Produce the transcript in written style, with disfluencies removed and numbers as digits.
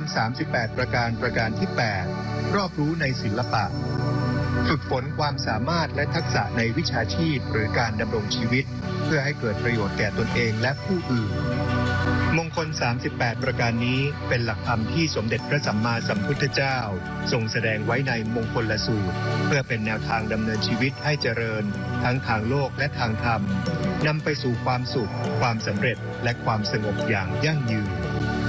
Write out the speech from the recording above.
ล 38 ประการประการที่ 8 รอบรู้ในศิลปะฝึกฝนความสามารถและทักษะในวิชาชีพหรือการดำรงชีวิตเพื่อให้เกิดประโยชน์แก่ตนเองและผู้อื่นมงคล 38 ประการนี้เป็นหลักธรรมที่สมเด็จพระสัมมาสัมพุทธเจ้าทรงแสดงไว้ในมงคลสูตรเพื่อเป็นแนวทางดำเนินชีวิตให้เจริญทั้งทางโลกและทางธรรมนำไปสู่ความสุขความสำเร็จและความสงบอย่างยั่งยืน